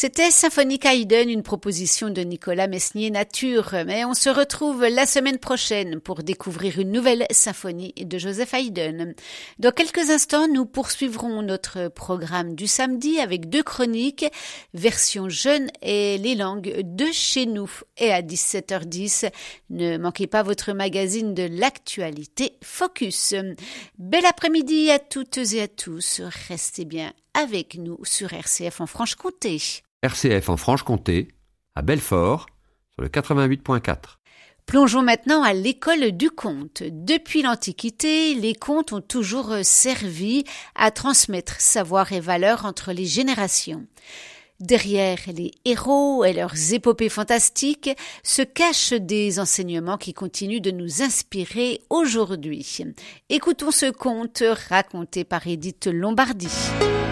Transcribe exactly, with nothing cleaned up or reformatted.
C'était Symphonique Haydn, une proposition de Nicolas Mesnier-Nature. Mais on se retrouve la semaine prochaine pour découvrir une nouvelle symphonie de Joseph Haydn. Dans quelques instants, nous poursuivrons notre programme du samedi avec deux chroniques, version jeune et les langues de chez nous. Et à dix-sept heures dix, ne manquez pas votre magazine de l'actualité Focus. Bel après-midi à toutes et à tous. Restez bien avec nous sur R C F en Franche-Comté. R C F en Franche-Comté, à Belfort, sur le quatre-vingt-huit point quatre. Plongeons maintenant à l'école du conte. Depuis l'Antiquité, les contes ont toujours servi à transmettre savoir et valeurs entre les générations. Derrière les héros et leurs épopées fantastiques se cachent des enseignements qui continuent de nous inspirer aujourd'hui. Écoutons ce conte raconté par Édith Lombardi.